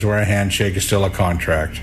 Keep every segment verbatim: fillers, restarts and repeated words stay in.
where a handshake is still a contract.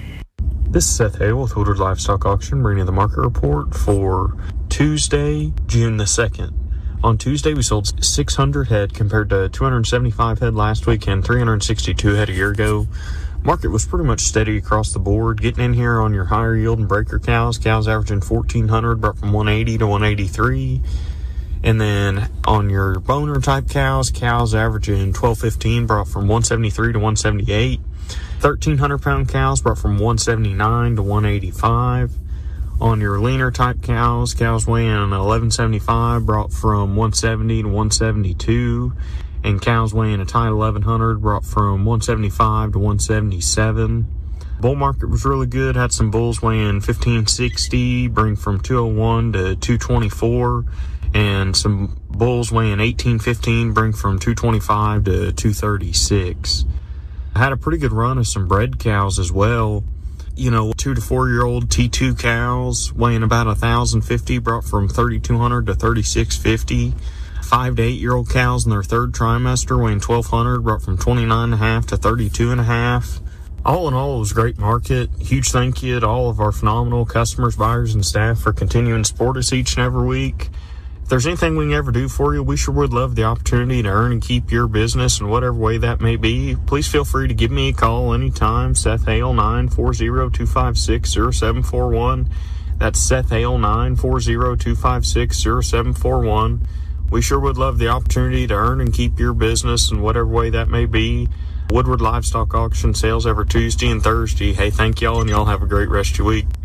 This is Seth Hale with Woodward Livestock Auction, bringing you the market report for Tuesday, June the second. On Tuesday, we sold six hundred head compared to two hundred seventy-five head last week and three hundred sixty-two head a year ago. Market was pretty much steady across the board. Getting in here on your higher yield and breaker cows, cows averaging fourteen hundred, brought from one eighty to one eighty-three. And then on your boner type cows, cows averaging twelve fifteen, brought from one seventy-three to one seventy-eight. thirteen hundred pound cows brought from one seventy-nine to one eighty-five. On your leaner type cows, cows weighing eleven seventy-five brought from one seventy to one seventy-two. And cows weighing a tight eleven hundred brought from one seventy-five to one seventy-seven. Bull market was really good. Had some bulls weighing fifteen sixty, bring from two oh one to two twenty-four. And some bulls weighing eighteen fifteen, bring from two twenty-five to two thirty-six. I had a pretty good run of some bred cows as well. You know, two to four year old T two cows weighing about one thousand fifty, brought from thirty-two hundred to thirty-six fifty. Five to eight year old cows in their third trimester weighing twelve hundred, brought from twenty-nine and a half to thirty-two and a half. All in all, it was a great market. Huge thank you to all of our phenomenal customers, buyers, and staff for continuing to support us each and every week. If there's anything we can ever do for you, we sure would love the opportunity to earn and keep your business in whatever way that may be. Please feel free to give me a call anytime. Seth Hale, nine four zero, two five six, zero seven four one. That's Seth Hale, nine four zero, two five six, zero seven four one. We sure would love the opportunity to earn and keep your business in whatever way that may be. Woodward Livestock Auction sales every Tuesday and Thursday. Hey, thank y'all, and y'all have a great rest of your week.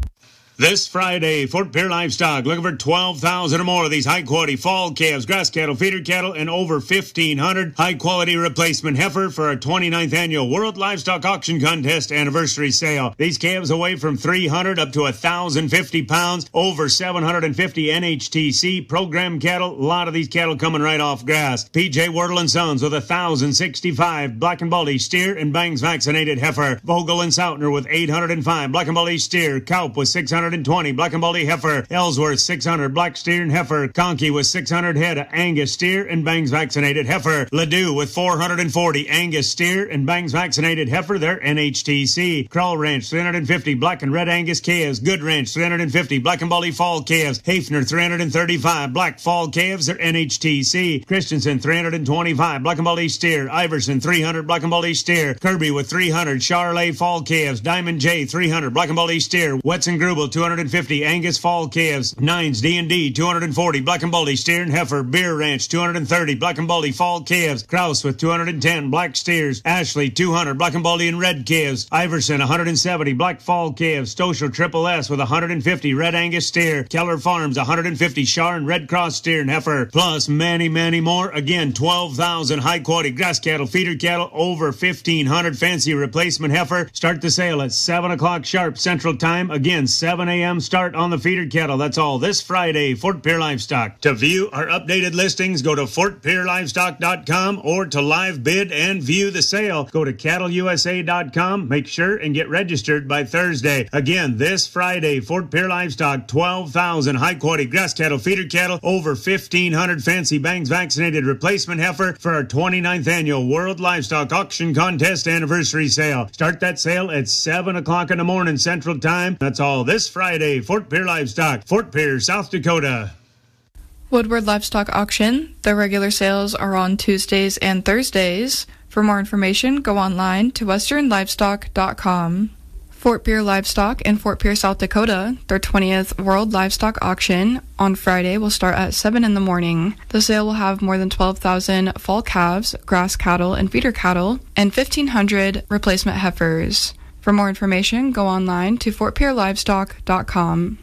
This Friday, Fort Pierre Livestock looking for twelve thousand or more of these high-quality fall calves, grass cattle, feeder cattle, and over fifteen hundred high-quality replacement heifer for our twenty-ninth annual World Livestock Auction Contest anniversary sale. These calves weigh from three hundred up to one thousand fifty pounds, over seven hundred fifty N H T C program cattle. A lot of these cattle coming right off grass. P J Wardle and Sons with one thousand sixty-five Black and Baldy steer and bangs vaccinated heifer. Vogel and Sautner with eight hundred five Black and Baldy steer. Kaup with six hundred twenty Black and Baldy heifer. Ellsworth six hundred black steer and heifer. Conkey with six hundred head of Angus steer and bangs vaccinated heifer. Ladue with four hundred forty Angus steer and bangs vaccinated heifer. They're N H T C. Crawl Ranch three hundred fifty black and red Angus calves. Good Ranch three hundred fifty Black and Baldy fall calves. Hafner three hundred thirty-five black fall calves. They're N H T C. Christensen three hundred twenty-five Black and Baldy steer. Iverson three hundred Black and Baldy steer. Kirby with three hundred Charolais fall calves. Diamond J three hundred Black and Baldy steer. Wetson Grubel two hundred fifty Angus fall calves. Nines D and D two hundred forty Black and Baldy steer and heifer. Beer Ranch two hundred thirty Black and Baldy fall calves. Kraus with two hundred ten black steers. Ashley two hundred Black and Baldy and red calves. Iverson one hundred seventy black fall calves. Stoschel Triple S with one hundred fifty red Angus steer. Keller Farms one hundred fifty Char and red cross steer and heifer. Plus many many more. Again, twelve thousand high quality grass cattle, feeder cattle, over fifteen hundred fancy replacement heifer. Start the sale at seven o'clock sharp Central Time. Again, seven a.m. start on the feeder cattle. That's all this Friday, Fort Pierre Livestock. To view our updated listings, go to fort pierre livestock dot com, or to live bid and view the sale, go to cattle u s a dot com. Make sure and get registered by Thursday. Again, this Friday, Fort Pierre Livestock, twelve thousand high quality grass cattle, feeder cattle, over fifteen hundred fancy bangs vaccinated replacement heifer for our twenty-ninth annual World Livestock Auction Contest anniversary sale. Start that sale at seven o'clock in the morning Central Time. That's all this Friday, Fort Pierre Livestock, Fort Pierre, South Dakota. Woodward Livestock Auction. Their regular sales are on Tuesdays and Thursdays. For more information, go online to western livestock dot com. Fort Pierre Livestock in Fort Pierre, South Dakota. Their twentieth World Livestock Auction on Friday will start at seven in the morning. The sale will have more than twelve thousand fall calves, grass cattle, and feeder cattle, and fifteen hundred replacement heifers. For more information, go online to fort pierre livestock dot com.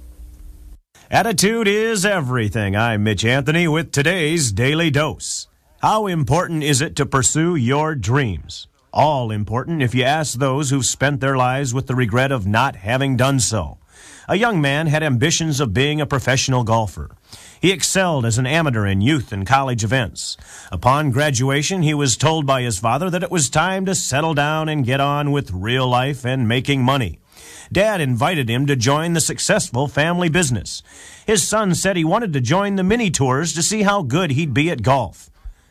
Attitude is everything. I'm Mitch Anthony with today's Daily Dose. How important is it to pursue your dreams? All important if you ask those who've spent their lives with the regret of not having done so. A young man had ambitions of being a professional golfer. He excelled as an amateur in youth and college events. Upon graduation, he was told by his father that it was time to settle down and get on with real life and making money. Dad invited him to join the successful family business. His son said he wanted to join the mini tours to see how good he'd be at golf.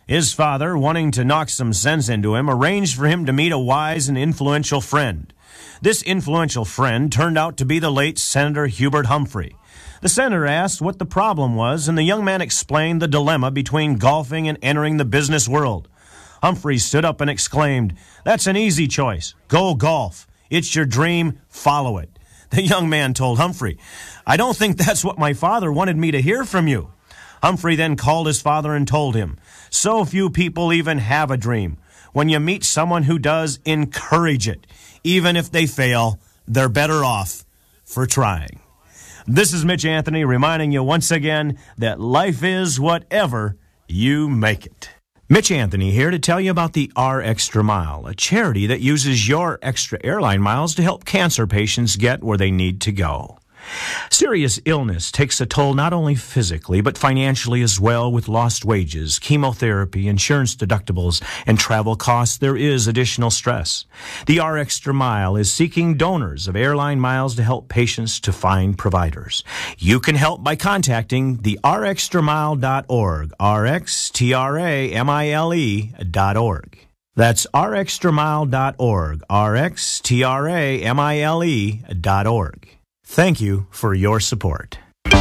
His father, wanting to knock some sense into him, arranged for him to meet a wise and influential friend. This influential friend turned out to be the late Senator Hubert Humphrey. The senator asked what the problem was, and the young man explained the dilemma between golfing and entering the business world. Humphrey stood up and exclaimed, "That's an easy choice. Go golf. It's your dream. Follow it." The young man told Humphrey, "I don't think that's what my father wanted me to hear from you." Humphrey then called his father and told him, "So few people even have a dream. When you meet someone who does, encourage it. Even if they fail, they're better off for trying." This is Mitch Anthony reminding you once again that life is whatever you make it. Mitch Anthony here to tell you about the R Extra Mile, a charity that uses your extra airline miles to help cancer patients get where they need to go. Serious illness takes a toll not only physically, but financially as well. With lost wages, chemotherapy, insurance deductibles, and travel costs, there is additional stress. The R Extra Mile is seeking donors of airline miles to help patients to find providers. You can help by contacting the r extra mile dot org, R X T R A M I L E dot org. That's r extra mile dot org, R X T R A M I L E dot org. Thank you for your support.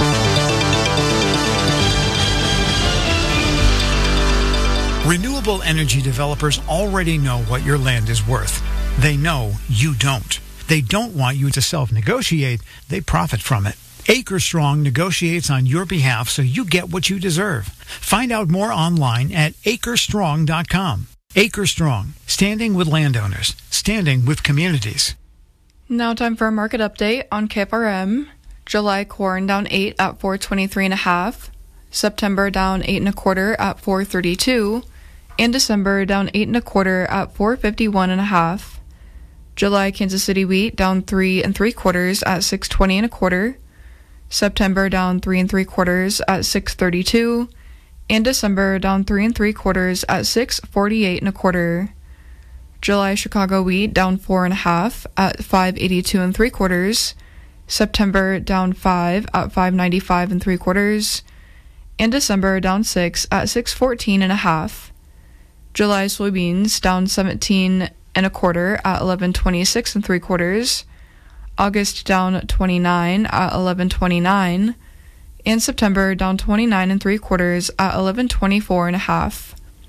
Renewable energy developers already know what your land is worth. They know you don't. They don't want you to self-negotiate. They profit from it. Acre Strong negotiates on your behalf so you get what you deserve. Find out more online at acre strong dot com. Acre Strong, standing with landowners, standing with communities. Now time for a market update on K F R M. July corn down eight at four twenty-three and a half. September down eight and a quarter at four thirty-two. And December down eight and a quarter at four fifty-one and a half. July Kansas City wheat down three and three quarters at six twenty and a quarter. September down three and three quarters at six thirty-two. And December down three and three quarters at six forty-eight and a quarter. July Chicago wheat down four and a half at five eighty-two and three quarters. September down five at five ninety-five and three quarters. And December down six at six fourteen and a half. July soybeans down seventeen and a quarter at eleven twenty-six and three quarters. August down twenty-nine at eleven twenty-nine. And September down twenty-nine and three quarters at eleven twenty-four and a half.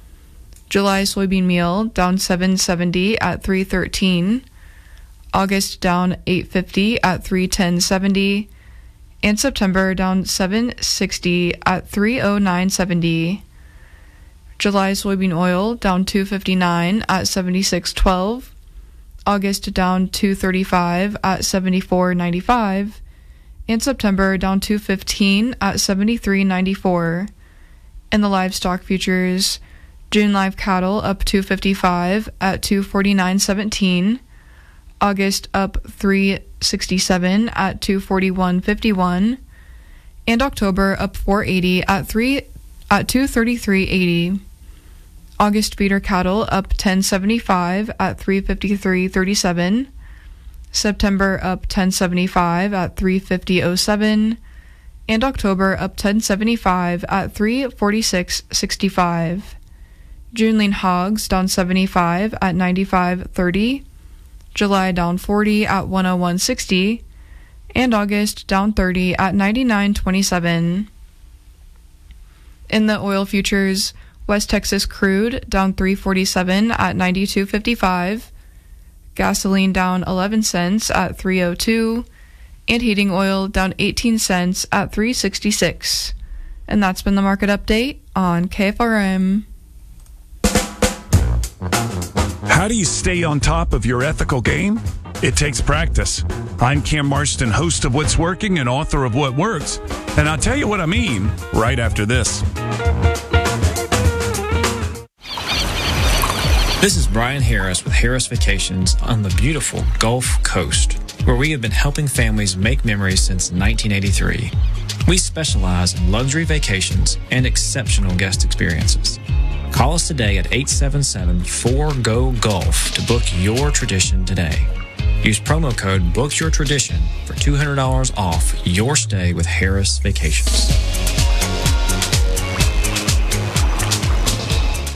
July soybean meal down seven seventy at three thirteen. August down eight fifty at three ten seventy. And September down seven sixty at three oh nine seventy. July soybean oil down two fifty-nine at seventy-six twelve. August down two thirty-five at seventy-four ninety-five. And September down two fifteen at seventy-three ninety-four. And the livestock futures, June live cattle up two fifty-five at two forty-nine seventeen. August up three sixty-seven at two forty-one fifty-one. And October up four eighty at three at two thirty-three eighty. August feeder cattle up ten seventy-five at three fifty-three thirty-seven. September up ten seventy-five at three fifty oh seven. And October up ten seventy-five at three forty-six sixty-five. June lean hogs down seventy-five at ninety-five thirty. July down forty at one oh one sixty. And August down thirty at ninety-nine twenty-seven. In the oil futures, West Texas crude down three forty-seven at ninety-two fifty-five. Gasoline down eleven cents at three oh two. And heating oil down eighteen cents at three sixty-six. And that's been the market update on K F R M. How do you stay on top of your ethical game? It takes practice. I'm Cam Marston, host of What's Working and author of What Works. And I'll tell you what I mean right after this. This is Brian Harris with Harris Vacations on the beautiful Gulf Coast, where we have been helping families make memories since nineteen eighty-three. We specialize in luxury vacations and exceptional guest experiences. Call us today at eight seven seven, four G O, GOLF to book your tradition today. Use promo code BOOKYOURTRADITION for two hundred dollars off your stay with Harris Vacations.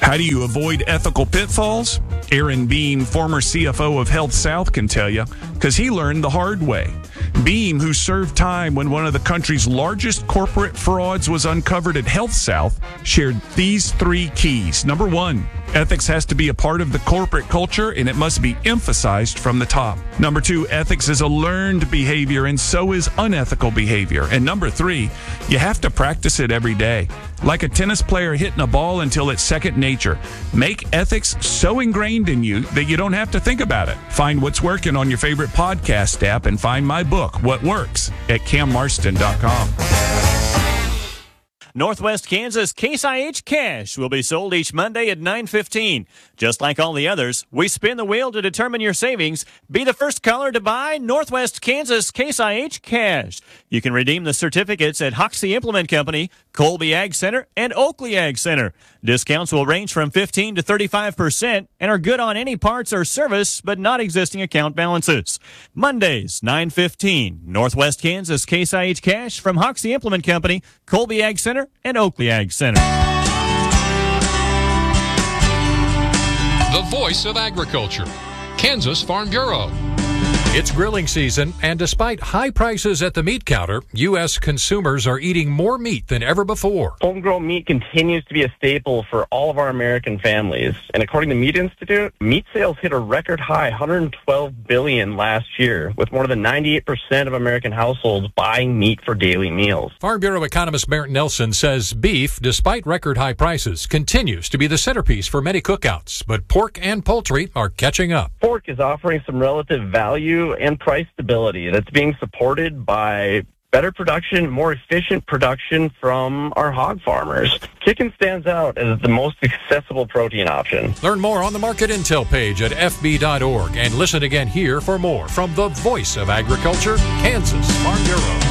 How do you avoid ethical pitfalls? Aaron Beam, former C F O of Health South, can tell you, because he learned the hard way. Beam, who served time when one of the country's largest corporate frauds was uncovered at Health South, shared these three keys. Number one, ethics has to be a part of the corporate culture, and it must be emphasized from the top. Number two, ethics is a learned behavior, and so is unethical behavior. And number three, you have to practice it every day. Like a tennis player hitting a ball until it's second nature. Make ethics so ingrained in you that you don't have to think about it. Find what's working on your favorite podcast app and find my book, What Works, at cam marston dot com. Northwest Kansas Case I H Cash will be sold each Monday at nine fifteen. Just like all the others, we spin the wheel to determine your savings. Be the first caller to buy Northwest Kansas Case I H Cash. You can redeem the certificates at Hoxie Implement Company, Colby Ag Center, and Oakley Ag Center. Discounts will range from fifteen to thirty-five percent and are good on any parts or service, but not existing account balances. Mondays, nine fifteen. Northwest Kansas Case I H Cash from Hoxie Implement Company, Colby Ag Center, and Oakley Ag Center. The voice of agriculture, Kansas Farm Bureau. It's grilling season, and despite high prices at the meat counter, U S consumers are eating more meat than ever before. Homegrown meat continues to be a staple for all of our American families. And according to Meat Institute, meat sales hit a record high one hundred twelve billion dollars last year, with more than ninety-eight percent of American households buying meat for daily meals. Farm Bureau economist Merritt Nelson says beef, despite record high prices, continues to be the centerpiece for many cookouts, but pork and poultry are catching up. Pork is offering some relative value and price stability that's being supported by better production, more efficient production from our hog farmers. Chicken stands out as the most accessible protein option. Learn more on the market intel page at f b dot org and listen again here for more from the voice of agriculture, Kansas Farm Bureau.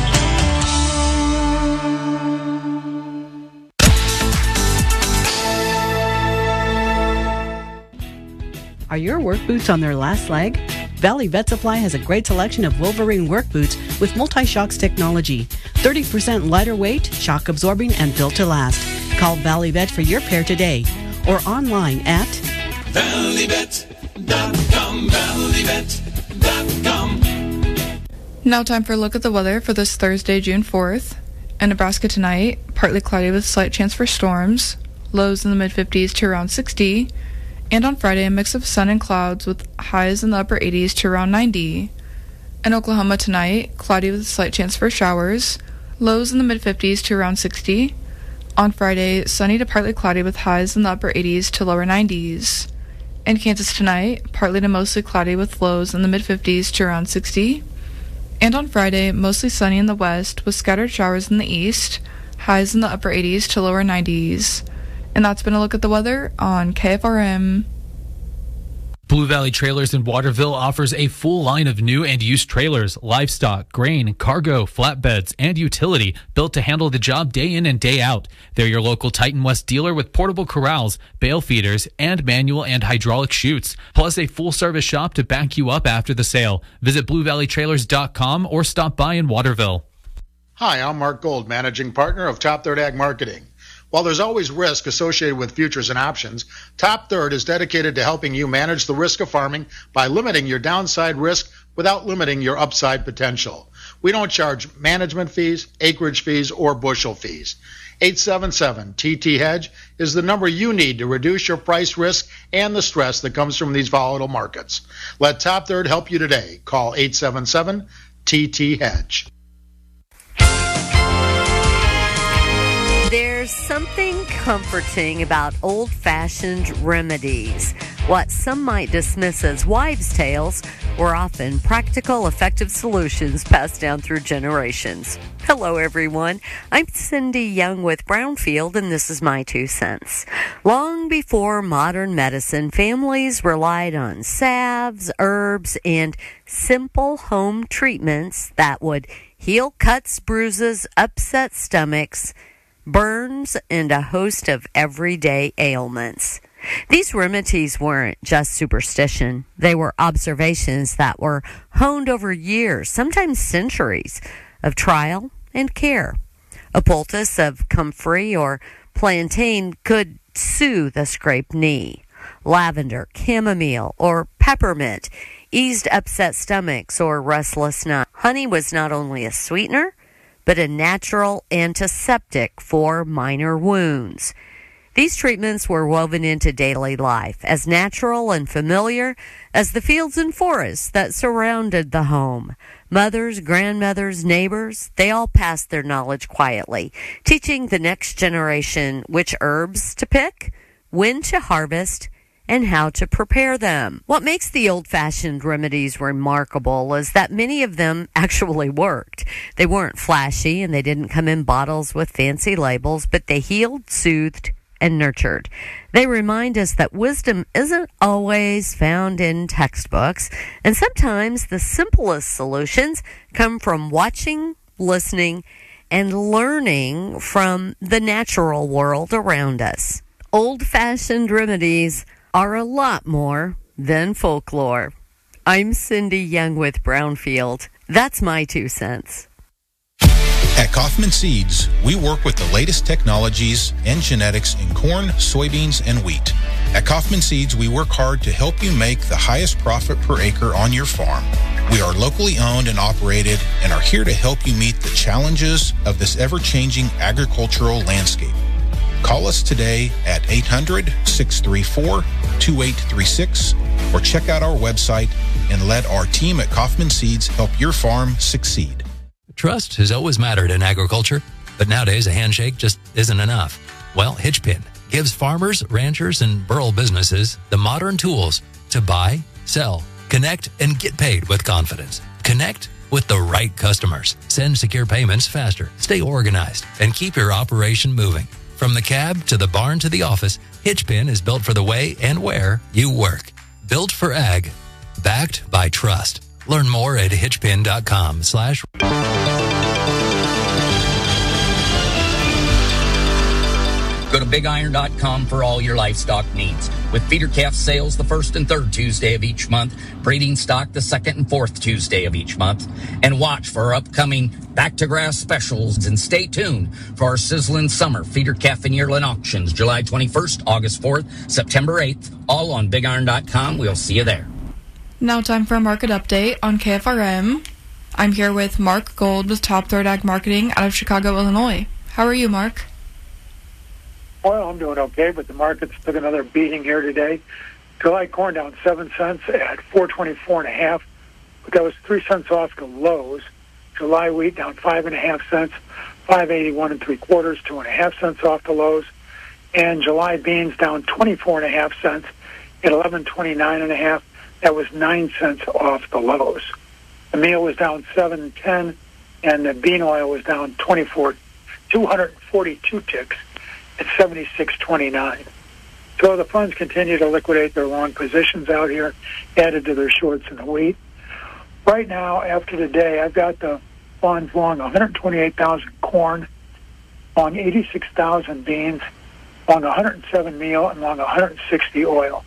Are your work boots on their last leg? Valley Vet Supply has a great selection of Wolverine work boots with multi-shocks technology. thirty percent lighter weight, shock absorbing, and built to last. Call Valley Vet for your pair today or online at valley vet dot com. valley vet dot com. Now time for a look at the weather for this Thursday, June fourth. In Nebraska tonight, partly cloudy with slight chance for storms. Lows in the mid-fifties to around sixty. And on Friday, a mix of sun and clouds with highs in the upper eighties to around ninety. In Oklahoma tonight, cloudy with a slight chance for showers. Lows in the mid-fifties to around sixty. On Friday, sunny to partly cloudy with highs in the upper eighties to lower nineties. In Kansas tonight, partly to mostly cloudy with lows in the mid-fifties to around sixty. And on Friday, mostly sunny in the west with scattered showers in the east. Highs in the upper eighties to lower nineties. And that's been a look at the weather on K F R M. Blue Valley Trailers in Waterville offers a full line of new and used trailers, livestock, grain, cargo, flatbeds, and utility built to handle the job day in and day out. They're your local Titan West dealer with portable corrals, bale feeders, and manual and hydraulic chutes, plus a full-service shop to back you up after the sale. Visit blue valley trailers dot com or stop by in Waterville. Hi, I'm Mark Gold, Managing Partner of Top Third Ag Marketing. While there's always risk associated with futures and options, Top Third is dedicated to helping you manage the risk of farming by limiting your downside risk without limiting your upside potential. We don't charge management fees, acreage fees, or bushel fees. eight seven seven T T Hedge is the number you need to reduce your price risk and the stress that comes from these volatile markets. Let Top Third help you today. Call eight seven seven T T Hedge. There's something comforting about old-fashioned remedies. What some might dismiss as wives' tales were often practical, effective solutions passed down through generations. Hello, everyone. I'm Cindy Young with Brownfield, and this is my two cents. Long before modern medicine, families relied on salves, herbs, and simple home treatments that would heal cuts, bruises, upset stomachs, burns, and a host of everyday ailments. These remedies weren't just superstition. They were observations that were honed over years, sometimes centuries, of trial and care. A poultice of comfrey or plantain could soothe a scraped knee. Lavender, chamomile, or peppermint eased upset stomachs or restless nights. Honey was not only a sweetener, but a natural antiseptic for minor wounds. These treatments were woven into daily life, as natural and familiar as the fields and forests that surrounded the home. Mothers, grandmothers, neighbors, they all passed their knowledge quietly, teaching the next generation which herbs to pick, when to harvest, and how to prepare them. What makes the old-fashioned remedies remarkable is that many of them actually worked. They weren't flashy and they didn't come in bottles with fancy labels, but they healed, soothed, and nurtured. They remind us that wisdom isn't always found in textbooks, and sometimes the simplest solutions come from watching, listening, and learning from the natural world around us. Old-fashioned remedies are a lot more than folklore. I'm Cindy Young with Brownfield. That's my two cents. At Kaufman Seeds, we work with the latest technologies and genetics in corn, soybeans, and wheat. At Kaufman Seeds, we work hard to help you make the highest profit per acre on your farm. We are locally owned and operated and are here to help you meet the challenges of this ever-changing agricultural landscape. Call us today at eight hundred, six three four, two eight three six or check out our website and let our team at Kaufman Seeds help your farm succeed. Trust has always mattered in agriculture, but nowadays a handshake just isn't enough. Well, Hitchpin gives farmers, ranchers, and rural businesses the modern tools to buy, sell, connect, and get paid with confidence. Connect with the right customers. Send secure payments faster, stay organized, and keep your operation moving. From the cab to the barn to the office, Hitchpin is built for the way and where you work. Built for ag, backed by trust. Learn more at hitchpin.com slash. Go to big iron dot com for all your livestock needs. With feeder calf sales the first and third Tuesday of each month, breeding stock the second and fourth Tuesday of each month, and watch for our upcoming back to grass specials, and stay tuned for our sizzling summer feeder calf and yearling auctions July twenty-first, August fourth, September eighth, all on big iron dot com. We'll see you there. Now time for a market update on K F R M. I'm here with Mark Gold with Top Third Ag Marketing out of Chicago, Illinois. How are you, Mark? Well, I'm doing okay, but the markets took another beating here today. July corn down seven cents at four twenty-four and a half, but that was three cents off the lows. July wheat down five and a half cents, five eighty-one and three quarters, two and a half cents off the lows. And July beans down twenty-four and a half cents at eleven twenty-nine and a half. That was nine cents off the lows. The meal was down seven ten, and the bean oil was down twenty-four, two hundred forty-two ticks at seventy-six twenty-nine. So the funds continue to liquidate their long positions out here, added to their shorts in the wheat. Right now, after the day, I've got the funds long one hundred twenty-eight thousand corn, long eighty-six thousand beans, long one hundred seven meal, and long one hundred sixty oil.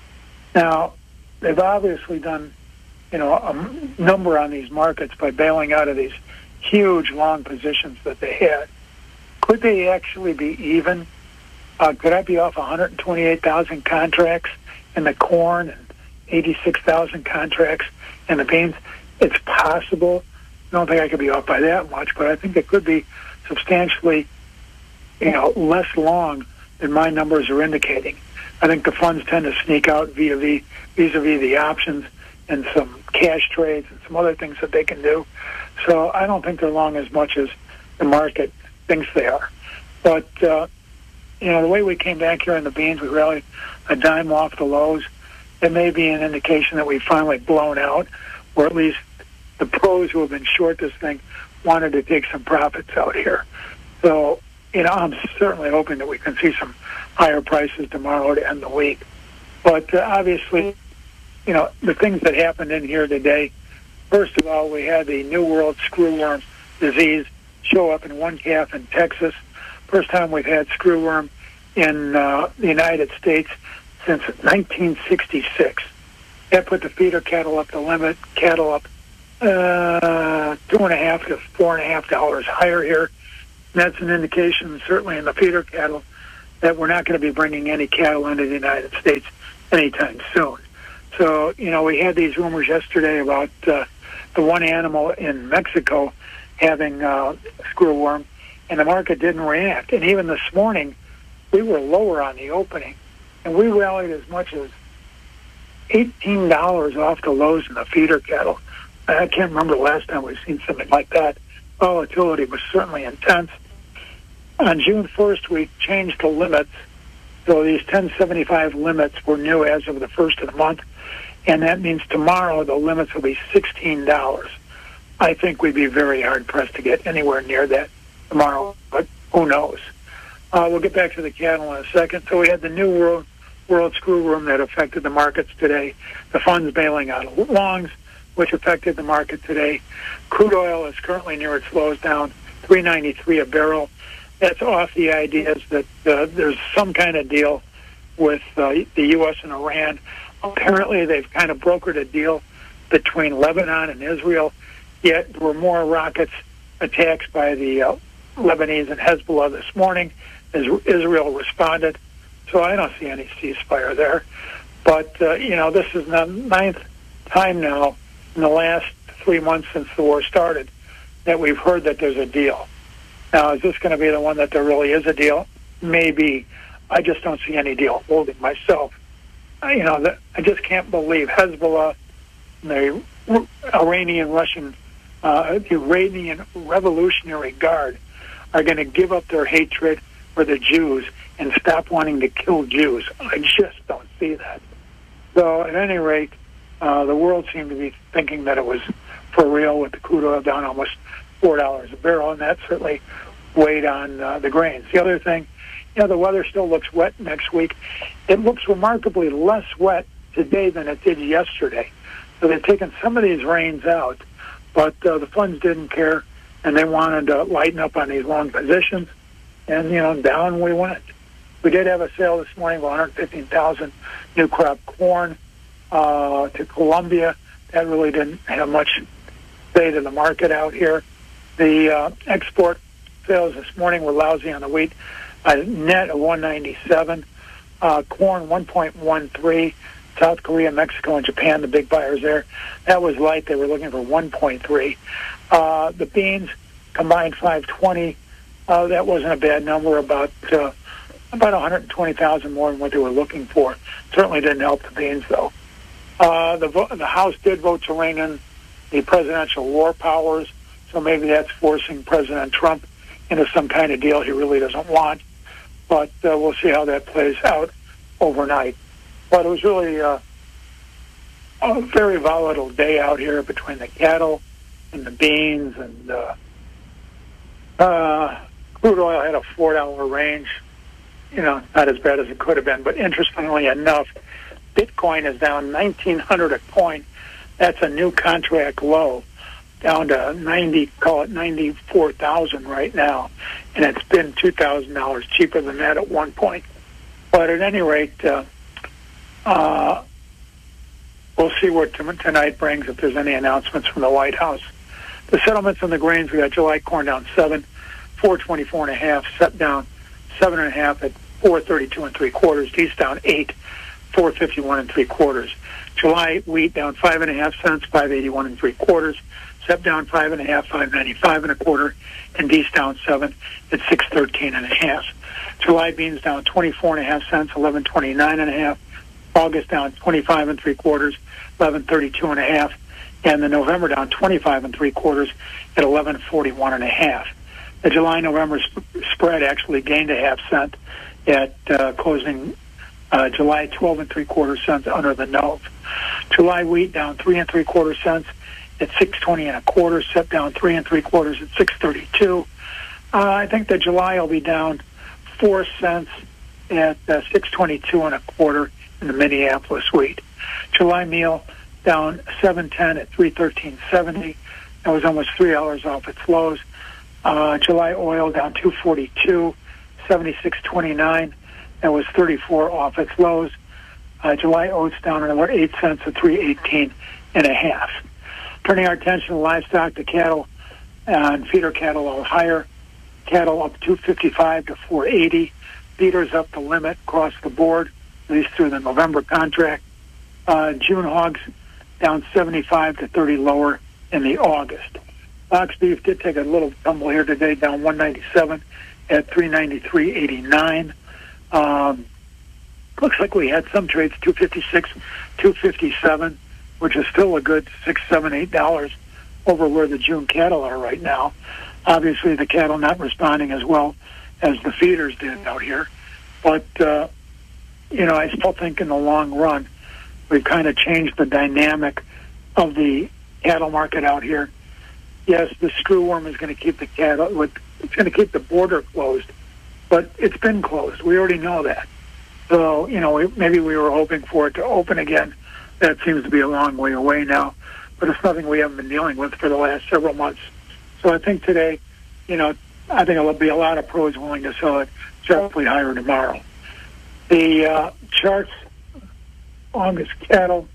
Now, they've obviously done, you know, a number on these markets by bailing out of these huge long positions that they had. Could they actually be even? Uh, could I be off one hundred twenty-eight thousand contracts in the corn and eighty-six thousand contracts in the beans? It's possible. I don't think I could be off by that much, but I think it could be substantially, you know, less long than my numbers are indicating. I think the funds tend to sneak out vis-a-vis, vis-a-vis the options and some cash trades and some other things that they can do. So I don't think they're long as much as the market thinks they are. But, uh, you know, the way we came back here in the beans, we rallied a dime off the lows. It may be an indication that we've finally blown out, or at least the pros who have been short this thing wanted to take some profits out here. So, you know, I'm certainly hoping that we can see some higher prices tomorrow to end the week. But uh, obviously, you know, the things that happened in here today, first of all, we had the New World screwworm disease show up in one calf in Texas. First time we've had screwworm in uh, the United States since nineteen sixty-six. That put the feeder cattle up the limit, cattle up uh, two and a half to four and a half dollars higher here. And that's an indication, certainly in the feeder cattle, that we're not going to be bringing any cattle into the United States anytime soon. So, you know, we had these rumors yesterday about uh, the one animal in Mexico having uh, screwworm, and the market didn't react. And even this morning, we were lower on the opening, and we rallied as much as eighteen dollars off the lows in the feeder cattle. I can't remember the last time we've seen something like that. Volatility was certainly intense. On June first, we changed the limits. So these ten seventy-five limits were new as of the first of the month, and that means tomorrow the limits will be sixteen dollars. I think we'd be very hard-pressed to get anywhere near that tomorrow, but who knows? Uh, we'll get back to the cattle in a second. So we had the new world, world screw room that affected the markets today. The funds bailing out of longs, which affected the market today. Crude oil is currently near its lows, down three ninety-three a barrel. That's off the ideas that uh, there's some kind of deal with uh, the U S and Iran. Apparently, they've kind of brokered a deal between Lebanon and Israel, yet there were more rockets attacks by the uh, Lebanese and Hezbollah this morning as Israel responded. So I don't see any ceasefire there. But, uh, you know, this is the ninth time now in the last three months since the war started that we've heard that there's a deal. Now, is this going to be the one that there really is a deal? Maybe. I just don't see any deal holding myself. I, you know, the, I just can't believe Hezbollah, the Iranian Russian, uh, the Iranian Revolutionary Guard are going to give up their hatred for the Jews and stop wanting to kill Jews. I just don't see that. So, at any rate, uh, the world seemed to be thinking that it was for real with the crude oil down almost four dollars a barrel, and that certainly weighed on uh, the grains. The other thing, you know, the weather still looks wet next week. It looks remarkably less wet today than it did yesterday. So they've taken some of these rains out, but uh, the funds didn't care, and they wanted to lighten up on these long positions, and, you know, down we went. We did have a sale this morning of one hundred fifteen thousand new crop corn uh, to Colombia. That really didn't have much say to the market out here. The uh, export sales this morning were lousy on the wheat, a net of one ninety-seven. Uh, corn, one point one three. South Korea, Mexico, and Japan, the big buyers there. That was light. They were looking for one point three. Uh, the beans, combined five twenty. Uh, that wasn't a bad number, about uh, about one hundred twenty thousand more than what they were looking for. Certainly didn't help the beans, though. Uh, the, vo- the House did vote to rein in the presidential war powers, so maybe that's forcing President Trump into some kind of deal he really doesn't want. But uh, we'll see how that plays out overnight. But it was really uh, a very volatile day out here between the cattle and the beans, and uh, uh, crude oil had a four dollar range. You know, not as bad as it could have been. But interestingly enough, Bitcoin is down nineteen hundred a coin. That's a new contract low, down to ninety, call it ninety-four thousand right now, and it's been two thousand dollars cheaper than that at one point. But at any rate, uh, uh, we'll see what t- tonight brings, if there's any announcements from the White House. The settlements on the grains, we got July corn down seven, four twenty-four and a half, set down seven and a half at four thirty-two and three quarters, East down eight, four fifty-one and three quarters. July wheat down five and a half cents, five eighty-one and three quarters. Sep down five and a half, five ninety-five and a quarter, and D's down seven at six thirteen and a half. July beans down twenty-four and a half cents, eleven twenty-nine and a half. August down twenty-five and three quarters, eleven thirty-two and a half, and the November down twenty-five and three quarters at eleven forty-one and a half. The July-November sp- spread actually gained a half cent at uh, closing uh, July twelve and three quarter cents under the Nov. July wheat down three and three quarter cents at six twenty and a quarter, set down three and three quarters at six thirty-two. Uh, I think that July will be down four cents at uh, six twenty-two and a quarter in the Minneapolis wheat. July meal down seven ten at three thirteen seventy. That was almost three dollars off its lows. Uh, July oil down two forty-two, seventy-six twenty-nine. That was thirty-four off its lows. Uh, July oats down another eight cents at three eighteen and a half. Turning our attention to livestock, the cattle and feeder cattle all higher. Cattle up two fifty-five to four eighty. feeders up the limit across the board, at least through the November contract. Uh, June hogs down seventy-five to thirty lower in the August. Box beef did take a little tumble here today, down one ninety-seven at three ninety-three eighty-nine. Um, looks like we had some trades two fifty-six, two fifty-seven, which is still a good six, seven, eight dollars over where the June cattle are right now. Obviously, the cattle not responding as well as the feeders did out here, but uh, you know, I still think in the long run we've kind of changed the dynamic of the cattle market out here. Yes, the screwworm is going to keep the cattle with. It's going to keep the border closed, but it's been closed. We already know that. So, you know, we, maybe we were hoping for it to open again. That seems to be a long way away now, but it's nothing we haven't been dealing with for the last several months. So I think today, you know, I think there'll be a lot of pros willing to sell it sharply higher tomorrow. The uh, charts, August cattle,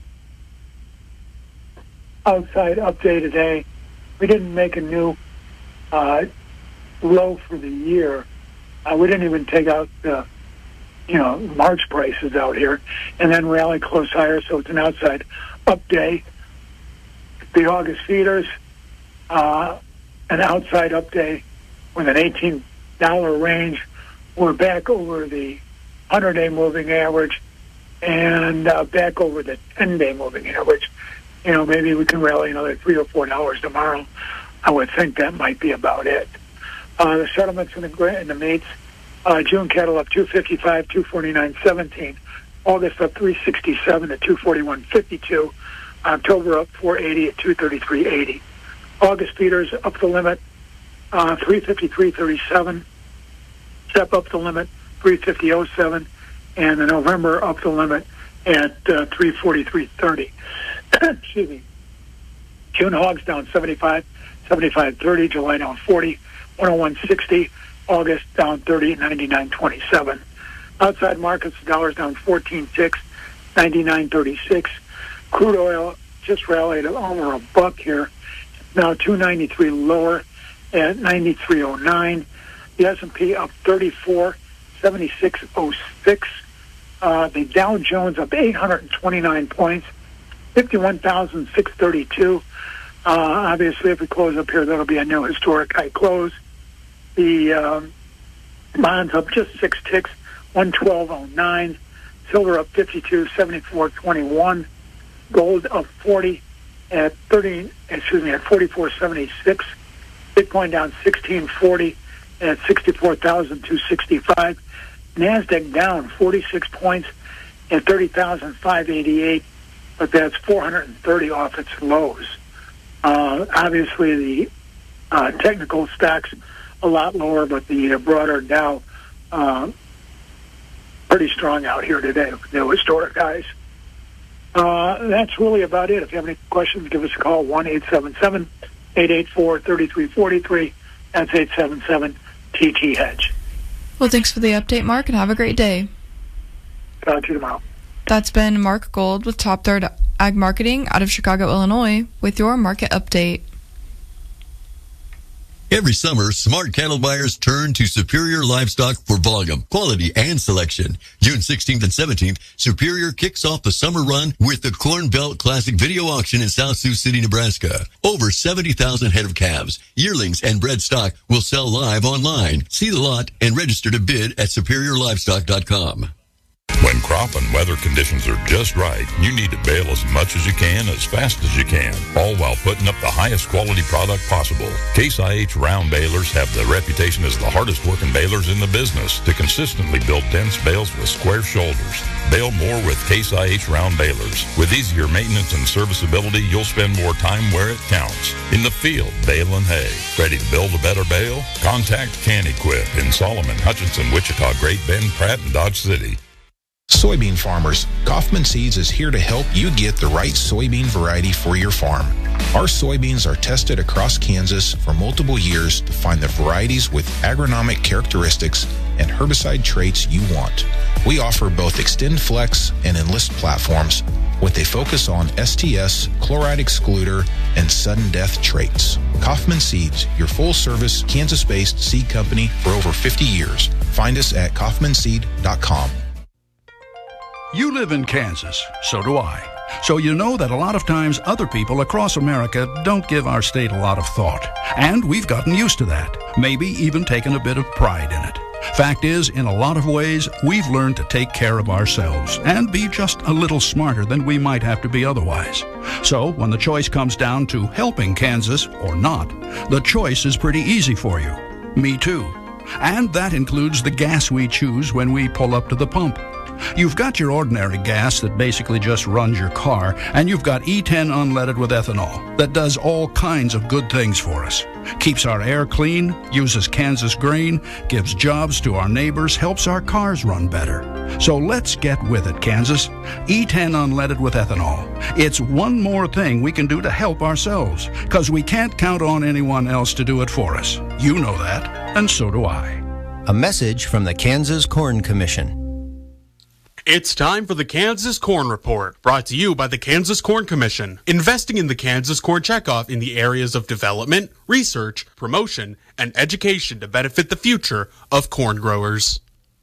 outside update today. We didn't make a new uh, low for the year. Uh, we didn't even take out the, you know, March prices out here, and then rally close higher, so it's an outside up day. The August feeders, uh, an outside up day with an eighteen dollar range. We're back over the hundred-day moving average and uh, back over the ten-day moving average. You know, maybe we can rally another three or four dollars tomorrow. I would think that might be about it. Uh, the settlements in the, in the meats, uh, June cattle up two fifty-five, two forty-nine seventeen. August up three sixty-seven at two forty-one fifty-two. October up four eighty at two thirty-three eighty. August feeders up the limit, uh, three fifty-three thirty-seven. Step up the limit, three fifty oh seven. And the November up the limit at uh, three forty-three thirty. Excuse me. June hogs down seventy-five, seventy-five thirty. July down forty, one oh one sixty. August down thirty, ninety-nine twenty-seven. Outside markets, the dollar's down fourteen ticks, ninety-nine thirty-six. Crude oil just rallied over a buck here. Now two ninety-three lower at ninety-three oh nine. The S and P up thirty-four, seventy-six oh six. Uh, the Dow Jones up eight hundred twenty-nine points, fifty-one thousand six hundred thirty-two. Uh, obviously, if we close up here, that'll be a new historic high close. The um, bonds up just six ticks, one twelve oh nine. Silver up fifty-two, seventy-four twenty-one. Gold up forty at thirty. Excuse me, at forty-four seventy-six. Bitcoin down sixteen forty at sixty-four thousand two hundred sixty-five. Nasdaq down forty-six points at thirty thousand five hundred eighty-eight, but that's four hundred thirty off its lows. Uh, obviously, the uh, technical stocks a lot lower, but the uh, broader Dow uh, pretty strong out here today, the historic highs. Uh, that's really about it. If you have any questions, give us a call, one eight seven seven, eight eight four, three three four three. That's eight seven seven T T Hedge. Well, thanks for the update, Mark, and have a great day. Talk to you tomorrow. That's been Mark Gold with Top Third Ag Marketing out of Chicago, Illinois, with your market update. Every summer, smart cattle buyers turn to Superior Livestock for volume, quality, and selection. June sixteenth and seventeenth, Superior kicks off the summer run with the Corn Belt Classic Video Auction in South Sioux City, Nebraska. Over seventy thousand head of calves, yearlings, and bred stock will sell live online. See the lot and register to bid at superior livestock dot com. When crop and weather conditions are just right, you need to bale as much as you can, as fast as you can, all while putting up the highest quality product possible. Case I H round balers have the reputation as the hardest working balers in the business to consistently build dense bales with square shoulders. Bale more with Case I H round balers. With easier maintenance and serviceability, you'll spend more time where it counts. In the field, baling hay. Ready to build a better bale? Contact Can-Equip in Solomon, Hutchinson, Wichita, Great Bend, Pratt, and Dodge City. Soybean farmers, Kaufman Seeds is here to help you get the right soybean variety for your farm. Our soybeans are tested across Kansas for multiple years to find the varieties with agronomic characteristics and herbicide traits you want. We offer both Extend Flex and Enlist platforms with a focus on S T S, chloride excluder, and sudden death traits. Kaufman Seeds, your full-service Kansas-based seed company for over fifty years. Find us at kaufman seed dot com. You live in Kansas, so do I. So you know that a lot of times other people across America don't give our state a lot of thought. And we've gotten used to that, maybe even taken a bit of pride in it. Fact is, in a lot of ways, we've learned to take care of ourselves and be just a little smarter than we might have to be otherwise. So when the choice comes down to helping Kansas or not, the choice is pretty easy for you. Me too. And that includes the gas we choose when we pull up to the pump. You've got your ordinary gas that basically just runs your car, and you've got E ten unleaded with ethanol that does all kinds of good things for us. Keeps our air clean, uses Kansas grain, gives jobs to our neighbors, helps our cars run better. So let's get with it, Kansas. E ten unleaded with ethanol. It's one more thing we can do to help ourselves, because we can't count on anyone else to do it for us. You know that, and so do I. A message from the Kansas Corn Commission. It's time for the Kansas Corn Report, brought to you by the Kansas Corn Commission, investing in the Kansas Corn Checkoff in the areas of development, research, promotion, and education to benefit the future of corn growers.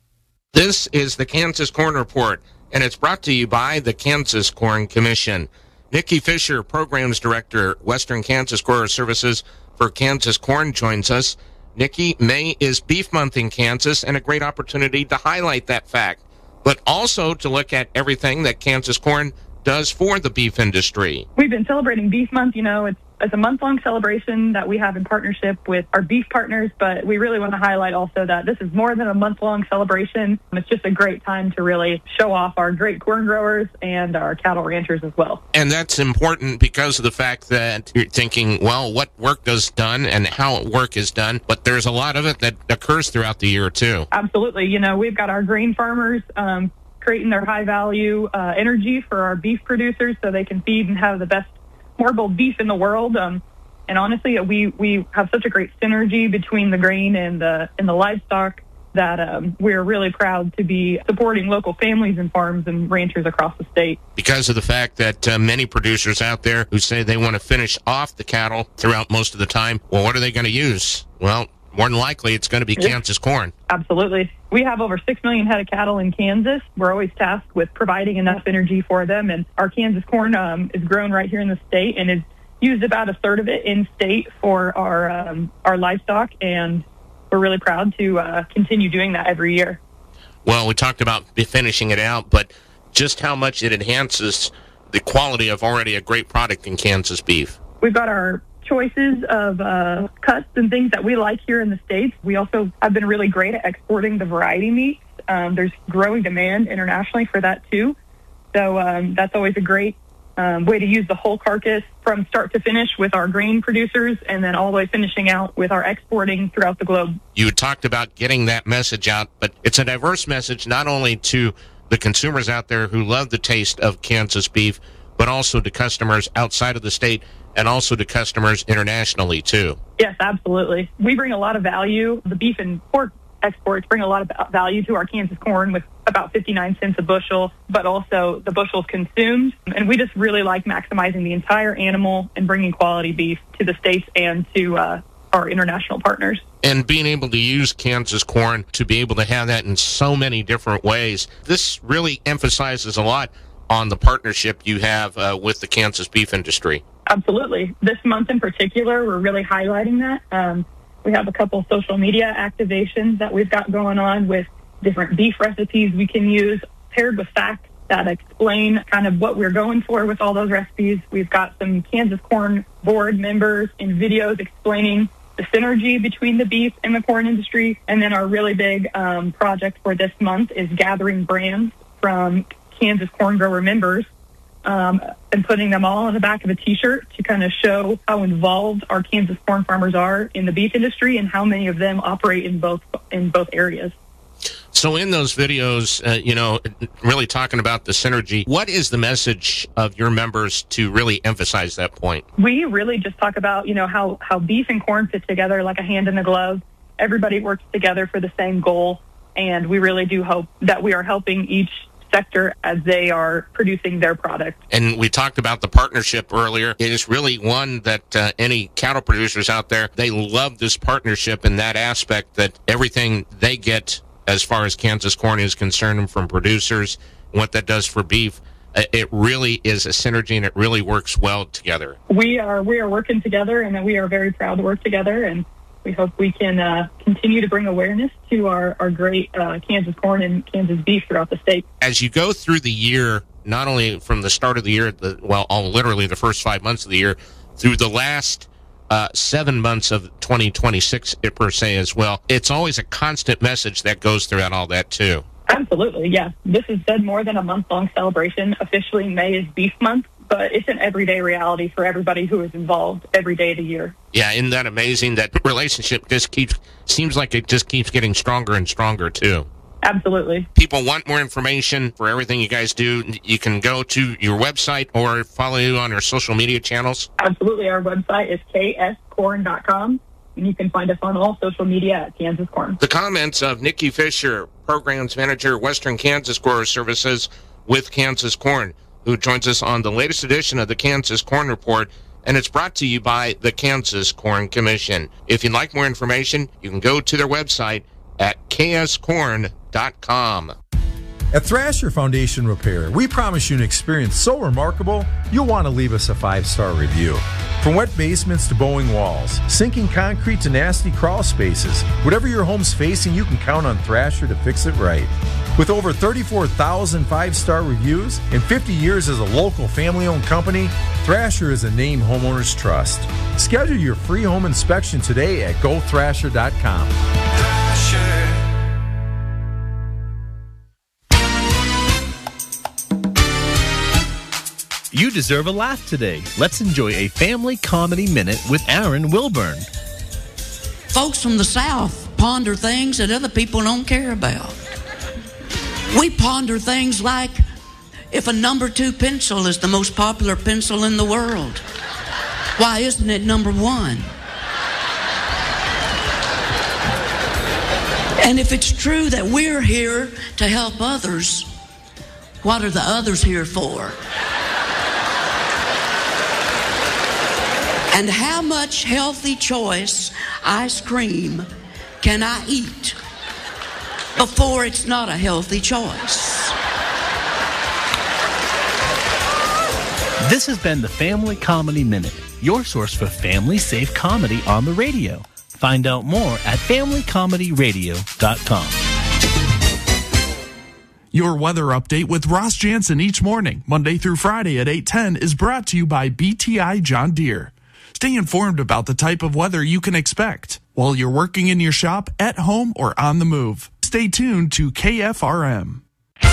This is the Kansas Corn Report, and it's brought to you by the Kansas Corn Commission. Nikki Fisher, Programs Director, Western Kansas Grower Services for Kansas Corn, joins us. Nikki, May is Beef Month in Kansas, and a great opportunity to highlight that fact, but also to look at everything that Kansas Corn does for the beef industry. We've been celebrating Beef Month. You know, it's, it's a month-long celebration that we have in partnership with our beef partners, but we really want to highlight also that this is more than a month-long celebration. It's just a great time to really show off our great corn growers and our cattle ranchers as well. And that's important because of the fact that you're thinking, well, what work is done and how work is done, but there's a lot of it that occurs throughout the year, too. Absolutely. You know, we've got our grain farmers um, creating their high-value uh, energy for our beef producers so they can feed and have the best morsel beef in the world. Um, and honestly, we, we have such a great synergy between the grain and the and the livestock that um, we're really proud to be supporting local families and farms and ranchers across the state. Because of the fact that uh, many producers out there who say they want to finish off the cattle throughout most of the time, well, what are they going to use? Well, more than likely, it's going to be Yeah. Kansas corn. Absolutely. We have over six million head of cattle in Kansas. We're always tasked with providing enough energy for them, and our Kansas corn um, is grown right here in the state and is used about a third of it in state for our um, our livestock, and we're really proud to uh, continue doing that every year. Well, we talked about finishing it out, but just how much it enhances the quality of already a great product in Kansas beef. We've got our choices of uh, cuts and things that we like here in the States. We also have been really great at exporting the variety meats. Um, there's growing demand internationally for that too. So um, that's always a great um, way to use the whole carcass from start to finish with our grain producers, and then all the way finishing out with our exporting throughout the globe. You talked about getting that message out, but it's a diverse message not only to the consumers out there who love the taste of Kansas beef, but also to customers outside of the state and also to customers internationally, too. Yes, absolutely. We bring a lot of value. The beef and pork exports bring a lot of value to our Kansas corn with about fifty-nine cents a bushel, but also the bushels consumed. And we just really like maximizing the entire animal and bringing quality beef to the states and to uh, our international partners. And being able to use Kansas corn to be able to have that in so many different ways, this really emphasizes a lot on the partnership you have uh, with the Kansas beef industry. Absolutely. This month in particular, we're really highlighting that. Um, we have a couple social media activations that we've got going on with different beef recipes we can use, paired with facts that explain kind of what we're going for with all those recipes. We've got some Kansas Corn Board members in videos explaining the synergy between the beef and the corn industry. And then our really big um, project for this month is gathering brands from Kansas corn grower members um, and putting them all on the back of a T-shirt to kind of show how involved our Kansas corn farmers are in the beef industry and how many of them operate in both in both areas. So in those videos, uh, you know, really talking about the synergy, what is the message of your members to really emphasize that point? We really just talk about, you know, how, how beef and corn fit together like a hand in a glove. Everybody works together for the same goal, and we really do hope that we are helping each sector as they are producing their product. And we talked about the partnership earlier. It is really one that uh, any cattle producers out there, they love this partnership in that aspect, that everything they get as far as Kansas corn is concerned from producers, and what that does for beef, it really is a synergy, and it really works well together. We are we are working together, and we are very proud to work together, and we hope we can uh, continue to bring awareness to our, our great uh, Kansas corn and Kansas beef throughout the state. As you go through the year, not only from the start of the year, the, well, all, literally the first five months of the year, through the last uh, seven months of twenty twenty-six, per se, as well, it's always a constant message that goes throughout all that, too. Absolutely, yeah. This has been more than a month-long celebration. Officially, May is Beef Month, but it's an everyday reality for everybody who is involved every day of the year. Yeah, isn't that amazing? That relationship just keeps, seems like it just keeps getting stronger and stronger, too. Absolutely. People want more information for everything you guys do. You can go to your website or follow you on our social media channels. Absolutely. Our website is k s corn dot com, and you can find us on all social media at Kansas Corn. The comments of Nikki Fisher, Programs Manager, Western Kansas Grower Services with Kansas Corn, who joins us on the latest edition of the Kansas Corn Report, and it's brought to you by the Kansas Corn Commission. If you'd like more information, you can go to their website at k s corn dot com. At Thrasher Foundation Repair, we promise you an experience so remarkable, you'll want to leave us a five-star review. From wet basements to bowing walls, sinking concrete to nasty crawl spaces, whatever your home's facing, you can count on Thrasher to fix it right. With over thirty-four thousand five-star reviews and fifty years as a local family-owned company, Thrasher is a name homeowners trust. Schedule your free home inspection today at go thrasher dot com. You deserve a laugh today. Let's enjoy a family comedy minute with Aaron Wilburn. Folks from the South ponder things that other people don't care about. We ponder things like if a number two pencil is the most popular pencil in the world, why isn't it number one? And if it's true that we're here to help others, what are the others here for? And how much healthy choice ice cream can I eat before it's not a healthy choice? This has been the Family Comedy Minute, your source for family-safe comedy on the radio. Find out more at family comedy radio dot com. Your weather update with Ross Jansen each morning, Monday through Friday at eight ten, is brought to you by B T I John Deere. Stay informed about the type of weather you can expect while you're working in your shop, at home, or on the move. Stay tuned to K F R M.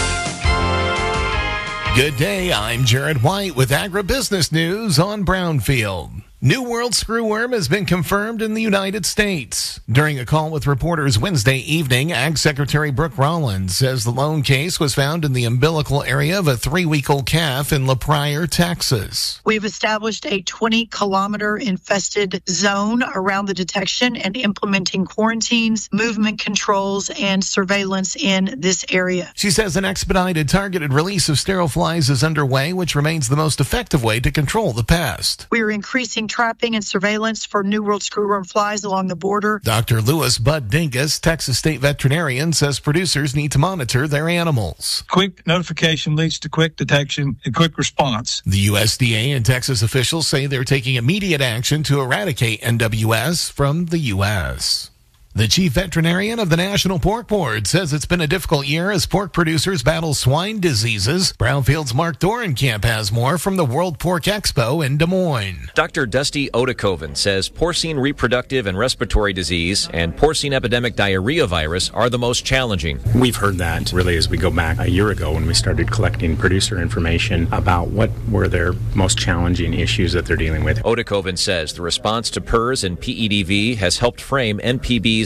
Good day, I'm Jared White with Agribusiness News on Brownfield. New World screwworm has been confirmed in the United States. During a call with reporters Wednesday evening, Ag Secretary Brooke Rollins says the lone case was found in the umbilical area of a three-week-old calf in La Pryor, Texas. We've established a twenty kilometer infested zone around the detection and implementing quarantines, movement controls, and surveillance in this area. She says an expedited targeted release of sterile flies is underway, which remains the most effective way to control the pest. We are increasing trapping and surveillance for New World screwworm flies along the border. Doctor Lewis Bud Dingus, Texas State veterinarian, says producers need to monitor their animals. Quick notification leads to quick detection and quick response. The U S D A and Texas officials say they're taking immediate action to eradicate N W S from the U S The chief veterinarian of the National Pork Board says it's been a difficult year as pork producers battle swine diseases. Brownfield's Mark Dorenkamp has more from the World Pork Expo in Des Moines. Doctor Dusty Odekoven says porcine reproductive and respiratory disease and porcine epidemic diarrhea virus are the most challenging. We've heard that really as we go back a year ago when we started collecting producer information about what were their most challenging issues that they're dealing with. Odekoven says the response to P R R S and P E D V has helped frame N P B's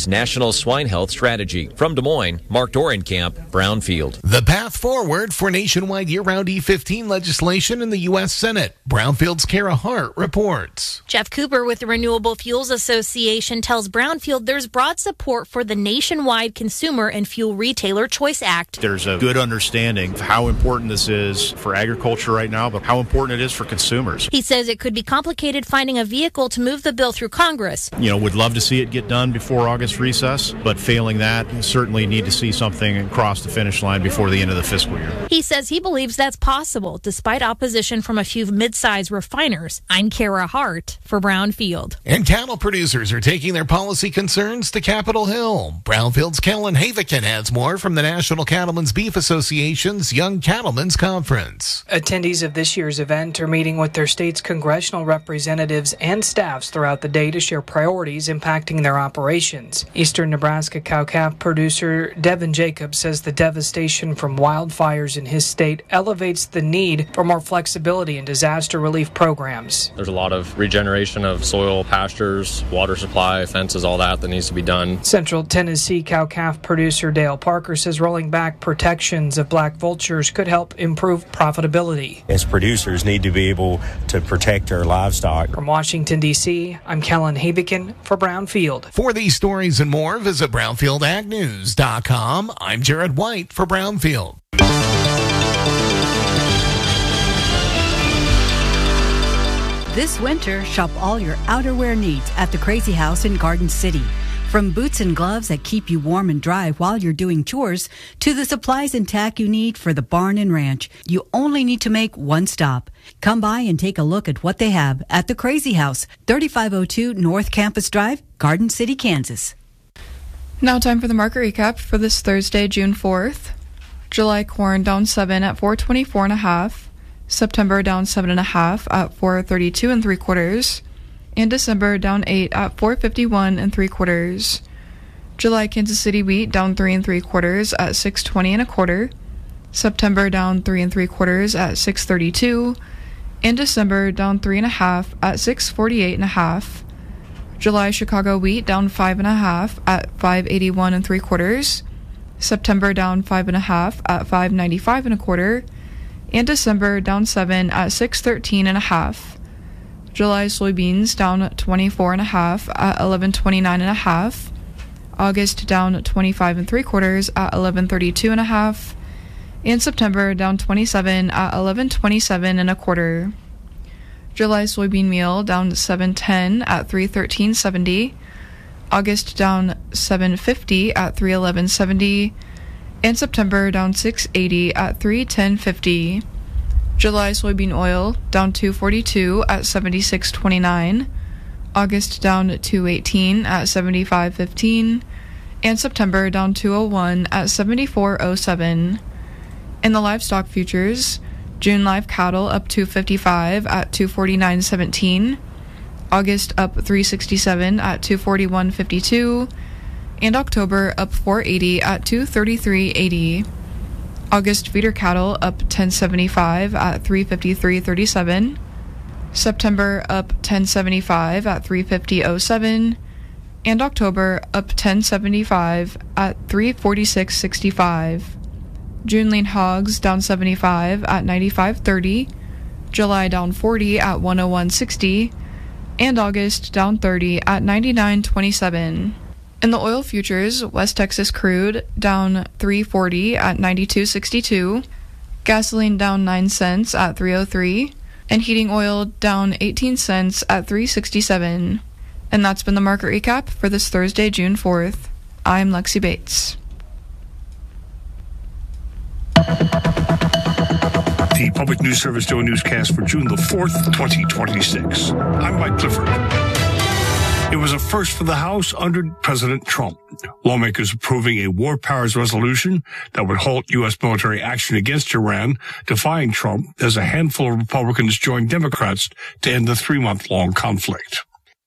City's National Swine Health Strategy. From Des Moines, Mark Dorenkamp, Brownfield. The path forward for nationwide year-round E fifteen legislation in the U S Senate. Brownfield's Kara Hart reports. Jeff Cooper with the Renewable Fuels Association tells Brownfield there's broad support for the nationwide Consumer and Fuel Retailer Choice Act. There's a good understanding of how important this is for agriculture right now, but how important it is for consumers. He says it could be complicated finding a vehicle to move the bill through Congress. You know, would love to see it get done before August recess, but failing that, certainly need to see something across the finish line before the end of the fiscal year. He says he believes that's possible, despite opposition from a few mid-size refiners. I'm Kara Hart for Brownfield. And cattle producers are taking their policy concerns to Capitol Hill. Brownfield's Kellen Havikin has more from the National Cattlemen's Beef Association's Young Cattlemen's Conference. Attendees of this year's event are meeting with their state's congressional representatives and staffs throughout the day to share priorities impacting their operations. Eastern Nebraska cow-calf producer Devin Jacobs says the devastation from wildfires in his state elevates the need for more flexibility in disaster relief programs. There's a lot of regeneration of soil, pastures, water supply, fences, all that that needs to be done. Central Tennessee cow-calf producer Dale Parker says rolling back protections of black vultures could help improve profitability. As producers need to be able to protect our livestock. From Washington, D C, I'm Kellen Havikin for Brownfield. For these stories and more, visit brownfield ag news dot com. I'm Jared White for Brownfield. This winter, shop all your outerwear needs at the Crazy House in Garden City. From boots and gloves that keep you warm and dry while you're doing chores, to the supplies and tack you need for the barn and ranch, you only need to make one stop. Come by and take a look at what they have at the Crazy House, thirty-five oh two North Campus Drive, Garden City, Kansas. Now time for the market recap for this Thursday, June fourth. July corn down seven at four twenty-four and a half. September down seven and a half at four thirty-two and three quarters. And December down eight at four fifty-one and three quarters. July Kansas City wheat down three and three quarters at six twenty and a quarter. September down three and three quarters at six thirty-two. And December down three and a half at six forty-eight and a half. July Chicago wheat down five and a half at five eighty-one and three quarters. September down five and a half at five ninety-five and a quarter. And December down seven at six thirteen and a half. July soybeans down twenty-four and a half at eleven twenty-nine and a half. August down twenty-five and three quarters at eleven thirty-two and a half. And September down twenty-seven at eleven twenty-seven and a quarter. July soybean meal down seven ten at three thirteen seventy. August down seven fifty at three eleven seventy. And September down six eighty at three ten fifty. July soybean oil down two forty-two at seventy-six twenty-nine. August down two eighteen at seventy-five fifteen. And September down two oh one at seventy-four oh seven. In the livestock futures, June live cattle up two fifty-five at two forty-nine seventeen. August up three sixty-seven at two forty-one fifty-two. And October up four eighty at two thirty-three eighty. August feeder cattle up ten seventy-five at three fifty-three thirty-seven. September up ten seventy-five at three fifty oh seven. And October up ten seventy-five at three forty-six sixty-five. June lean hogs down seventy-five at ninety-five thirty. July down forty at one oh one sixty. And August down thirty at ninety-nine twenty-seven. In the oil futures, West Texas crude down three forty at ninety-two sixty-two, gasoline down nine cents at three oh three, and heating oil down eighteen cents at three sixty-seven. And that's been the market recap for this Thursday, June fourth. I'm Lexi Bates. The Public News Service Daily Newscast for June the fourth, twenty twenty-six. I'm Mike Clifford. It was a first for the House under President Trump. Lawmakers approving a war powers resolution that would halt U S military action against Iran, defying Trump as a handful of Republicans joined Democrats to end the three-month-long conflict.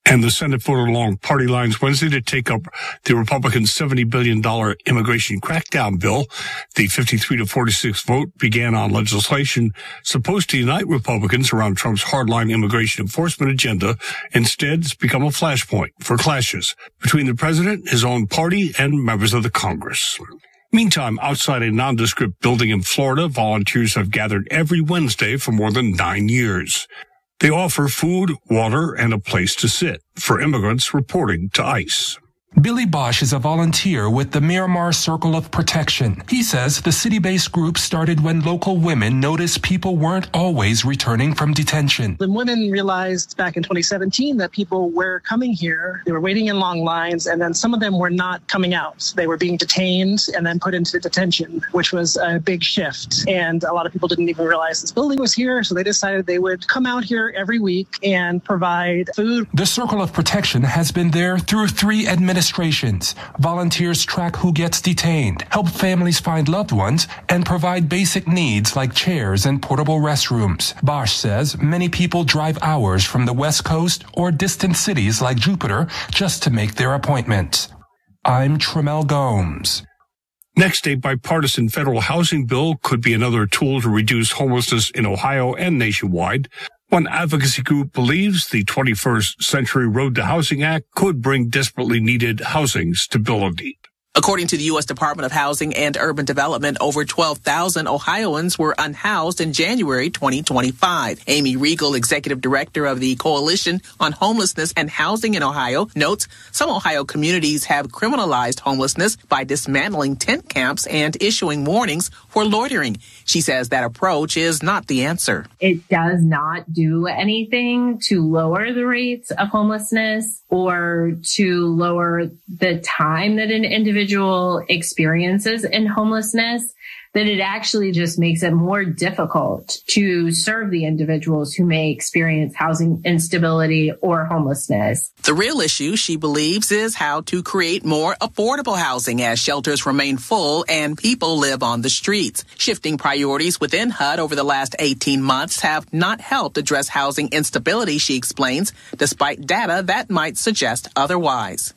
And the Senate voted along party lines Wednesday to take up the Republican seventy billion dollars immigration crackdown bill. The fifty-three to forty-six vote began on legislation supposed to unite Republicans around Trump's hardline immigration enforcement agenda. Instead, it's become a flashpoint for clashes between the president, his own party, and members of the Congress. Meantime, outside a nondescript building in Florida, volunteers have gathered every Wednesday for more than nine years. They offer food, water, and a place to sit for immigrants reporting to ICE. Billy Bosch is a volunteer with the Miramar Circle of Protection. He says the city-based group started when local women noticed people weren't always returning from detention. The women realized back in twenty seventeen that people were coming here, they were waiting in long lines, and then some of them were not coming out. They were being detained and then put into detention, which was a big shift. And a lot of people didn't even realize this building was here, so they decided they would come out here every week and provide food. The Circle of Protection has been there through three administrations. Volunteers track who gets detained, help families find loved ones, and provide basic needs like chairs and portable restrooms. Bosch says many people drive hours from the West Coast or distant cities like Jupiter just to make their appointments. I'm Tremel Gomes. Next, a bipartisan federal housing bill could be another tool to reduce homelessness in Ohio and nationwide. One advocacy group believes the twenty-first Century Road to Housing Act could bring desperately needed housing stability. According to the U S Department of Housing and Urban Development, over twelve thousand Ohioans were unhoused in January twenty twenty-five. Amy Riegel, executive director of the Coalition on Homelessness and Housing in Ohio, notes some Ohio communities have criminalized homelessness by dismantling tent camps and issuing warnings for loitering. She says that approach is not the answer. It does not do anything to lower the rates of homelessness or to lower the time that an individual experiences in homelessness, that it actually just makes it more difficult to serve the individuals who may experience housing instability or homelessness. The real issue, she believes, is how to create more affordable housing as shelters remain full and people live on the streets. Shifting priorities within H U D over the last eighteen months have not helped address housing instability, she explains, despite data that might suggest otherwise.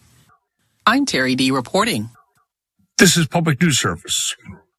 I'm Terry D. reporting. This is Public News Service.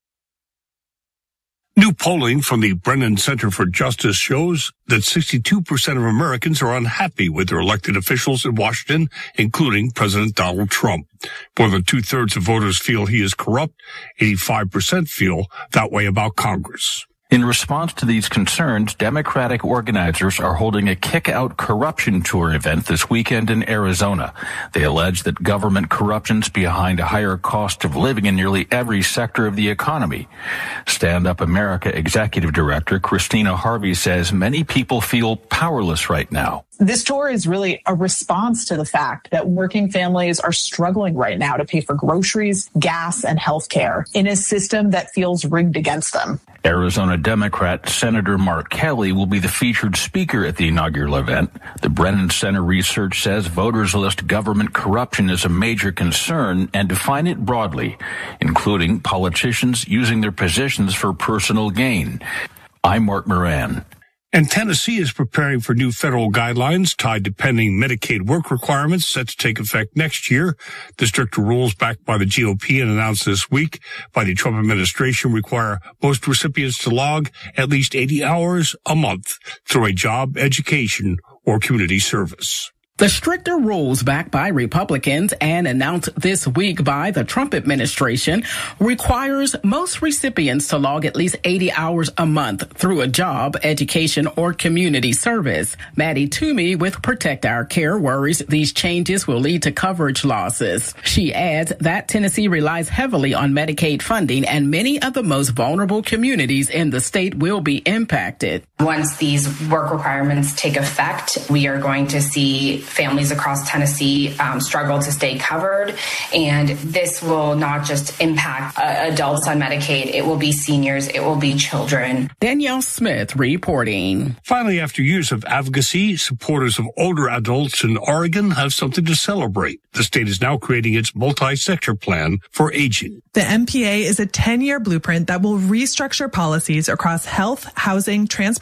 New polling from the Brennan Center for Justice shows that sixty-two percent of Americans are unhappy with their elected officials in Washington, including President Donald Trump. More than two-thirds of voters feel he is corrupt. eighty-five percent feel that way about Congress. In response to these concerns, Democratic organizers are holding a kick-out corruption tour event this weekend in Arizona. They allege that government corruption's behind a higher cost of living in nearly every sector of the economy. Stand Up America Executive Director Christina Harvey says many people feel powerless right now. This tour is really a response to the fact that working families are struggling right now to pay for groceries, gas, and health care in a system that feels rigged against them. Arizona Democrat Senator Mark Kelly will be the featured speaker at the inaugural event. The Brennan Center research says voters list government corruption as a major concern and define it broadly, including politicians using their positions for personal gain. I'm Mark Moran. And Tennessee is preparing for new federal guidelines tied to pending Medicaid work requirements set to take effect next year. The stricter rules backed by the G O P and announced this week by the Trump administration require most recipients to log at least eighty hours a month through a job, education, or community service. The stricter rules backed by Republicans and announced this week by the Trump administration requires most recipients to log at least eighty hours a month through a job, education, or community service. Maddie Toomey with Protect Our Care worries these changes will lead to coverage losses. She adds that Tennessee relies heavily on Medicaid funding and many of the most vulnerable communities in the state will be impacted. Once these work requirements take effect, we are going to see families across Tennessee um, struggle to stay covered. And this will not just impact uh, adults on Medicaid. It will be seniors. It will be children. Danielle Smith reporting. Finally, after years of advocacy, supporters of older adults in Oregon have something to celebrate. The state is now creating its multi-sector plan for aging. The M P A is a ten-year blueprint that will restructure policies across health, housing, transportation,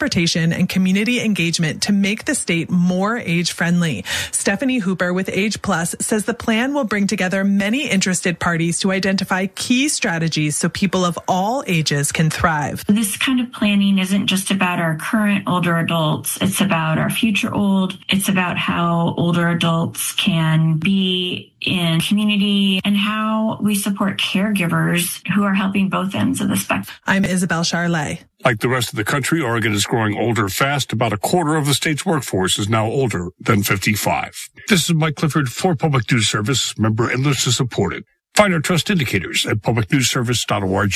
transportation, and community engagement to make the state more age-friendly. Stephanie Hooper with Age Plus says the plan will bring together many interested parties to identify key strategies so people of all ages can thrive. This kind of planning isn't just about our current older adults. It's about our future old. It's about how older adults can be in community and how we support caregivers who are helping both ends of the spectrum. I'm Isabel Charlet. Like the rest of the country, Oregon is growing older fast. About a quarter of the state's workforce is now older than fifty-five. This is Mike Clifford for Public News Service, member and listener supported. Find our trust indicators at public news service dot org.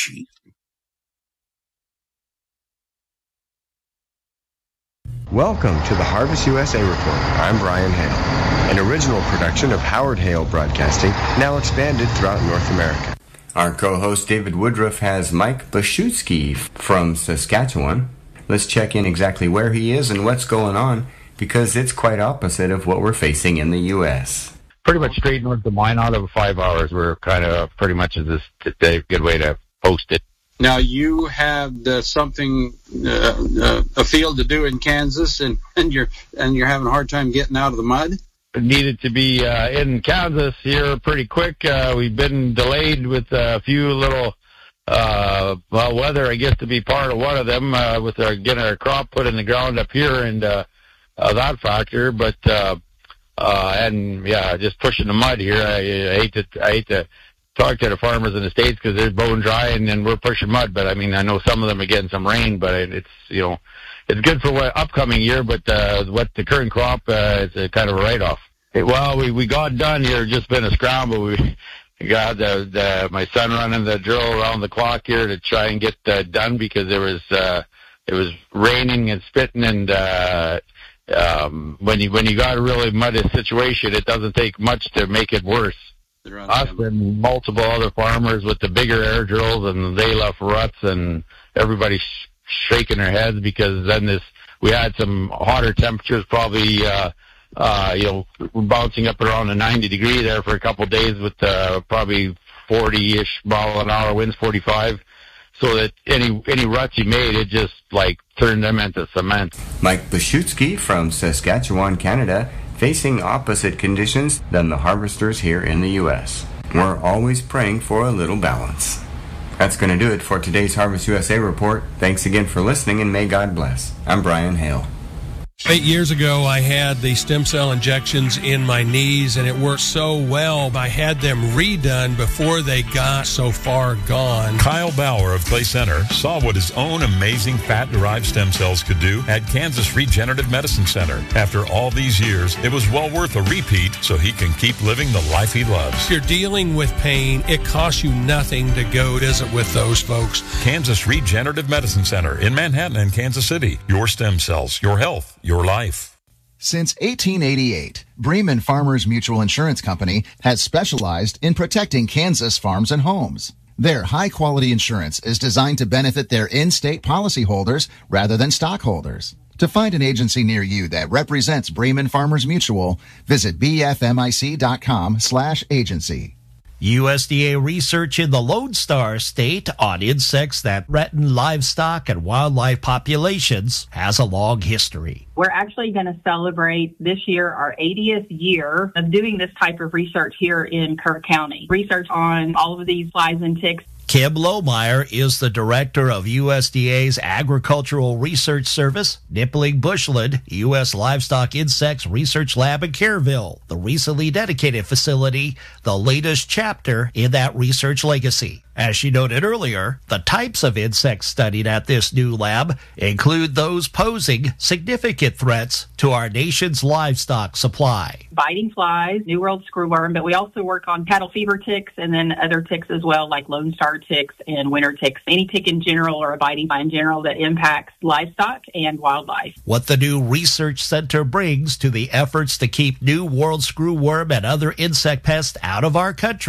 Welcome to the Harvest U S A Report. I'm Brian Hale, an original production of Howard Hale Broadcasting, now expanded throughout North America. Our co-host David Woodruff has Mike Bashutski from Saskatchewan. Let's check in exactly where he is and what's going on, because it's quite opposite of what we're facing in the U S. Pretty much straight north of mine out of five hours. We're kind of pretty much as this a good way to post it. Now, you had uh, something, uh, uh, a field to do in Kansas, and, and you're and you're having a hard time getting out of the mud? Needed to be uh, in Kansas here pretty quick. Uh, we've been delayed with a few little, uh, well, weather, I guess, to be part of one of them, uh, with our, getting our crop put in the ground up here and uh, uh, that factor. But, uh, uh, and, yeah, just pushing the mud here. I, I hate to, I hate to talk to the farmers in the States because they're bone dry and, and we're pushing mud. But, I mean, I know some of them are getting some rain, but it's, you know, it's good for what upcoming year, but uh, what the current crop uh, is a kind of a write-off. It, well, we, we got done here, just been a scramble. We got the, the, my son running the drill around the clock here to try and get uh, done because there was uh, it was raining and spitting, and uh, um, when you when you got a really muddy situation, it doesn't take much to make it worse. Us and multiple other farmers with the bigger air drills, and they left ruts, and everybody's shaking their heads because then this we had some hotter temperatures, probably uh uh you know bouncing up around the ninety degree there for a couple of days with uh probably forty-ish mile an hour winds, forty-five, so that any any ruts you made, it just like turned them into cement. Mike Bashutski from Saskatchewan, Canada, facing opposite conditions than the harvesters here in the U S. We're always praying for a little balance. That's going to do it for today's Harvest U S A Report. Thanks again for listening, and may God bless. I'm Brian Hale. Eight years ago, I had the stem cell injections in my knees, and it worked so well. I had them redone before they got so far gone. Kyle Bauer of Clay Center saw what his own amazing fat-derived stem cells could do at Kansas Regenerative Medicine Center. After all these years, it was well worth a repeat so he can keep living the life he loves. If you're dealing with pain, it costs you nothing to go, does it, with those folks? Kansas Regenerative Medicine Center in Manhattan and Kansas City. Your stem cells, your health, your life. Since eighteen eighty-eight, Bremen Farmers Mutual Insurance Company has specialized in protecting Kansas farms and homes. Their high-quality insurance is designed to benefit their in-state policyholders rather than stockholders. To find an agency near you that represents Bremen Farmers Mutual, visit bfmic.com slash agency. U S D A research in the Lone Star State on insects that threaten livestock and wildlife populations has a long history. We're actually going to celebrate this year our eightieth year of doing this type of research here in Kirk County. Research on all of these flies and ticks. Kim Lohmeyer is the director of U S D A's Agricultural Research Service, Nippling Bushland, U S Livestock Insects Research Lab in Kerrville, the recently dedicated facility, the latest chapter in that research legacy. As she noted earlier, the types of insects studied at this new lab include those posing significant threats to our nation's livestock supply. Biting flies, New World screwworm, but we also work on cattle fever ticks and then other ticks as well, like Lone Star ticks and winter ticks. Any tick in general or a biting fly in general that impacts livestock and wildlife. What the new research center brings to the efforts to keep New World screwworm and other insect pests out of our country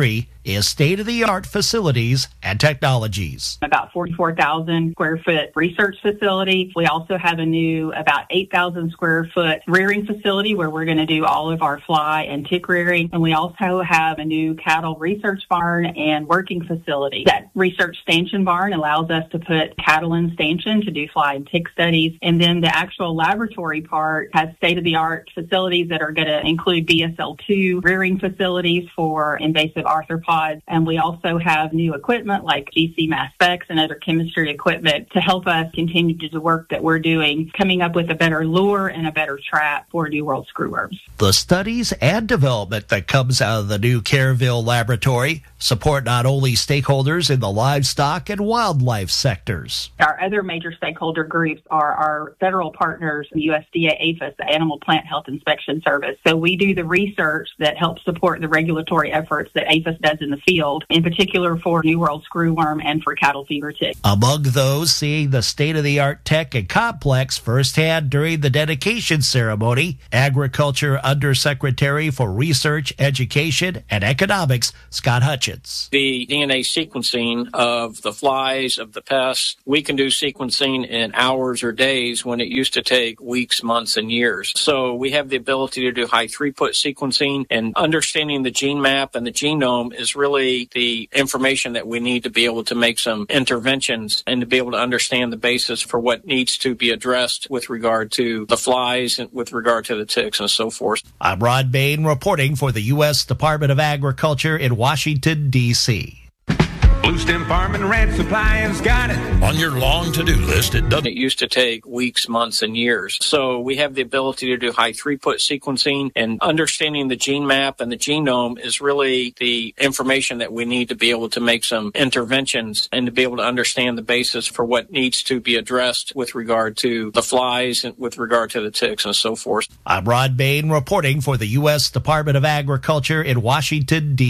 is state-of-the-art facilities and technologies. About forty-four thousand square foot research facility. We also have a new about eight thousand square foot rearing facility where we're going to do all of our fly and tick rearing. And we also have a new cattle research barn and working facility. That research stanchion barn allows us to put cattle in stanchion to do fly and tick studies. And then the actual laboratory part has state-of-the-art facilities that are going to include B S L two rearing facilities for invasive arthropods. And we also have new equipment like G C mass specs and other chemistry equipment to help us continue to do the work that we're doing, coming up with a better lure and a better trap for New World screwworms. The studies and development that comes out of the new Kerrville laboratory support not only stakeholders in the livestock and wildlife sectors. Our other major stakeholder groups are our federal partners, the U S D A APHIS, the Animal Plant Health Inspection Service. So we do the research that helps support the regulatory efforts that APHIS does in the field, in particular for New World screwworm and for cattle fever tick. Among those seeing the state-of-the-art tech and complex firsthand during the dedication ceremony, Agriculture Undersecretary for Research, Education, and Economics, Scott Hutchins. The D N A sequencing of the flies, of the pests, we can do sequencing in hours or days when it used to take weeks, months, and years. So we have the ability to do high throughput sequencing, and understanding the gene map and the genome is really the information that we need to be able to make some interventions and to be able to understand the basis for what needs to be addressed with regard to the flies and with regard to the ticks and so forth. I'm Rod Bain reporting for the U S Department of Agriculture in Washington, D C Bluestem Farm and Ranch Supply has got it. On your long to-do list, it doesn't. It used to take weeks, months, and years. So we have the ability to do high throughput sequencing, and understanding the gene map and the genome is really the information that we need to be able to make some interventions and to be able to understand the basis for what needs to be addressed with regard to the flies and with regard to the ticks and so forth. I'm Rod Bain reporting for the U S Department of Agriculture in Washington, D C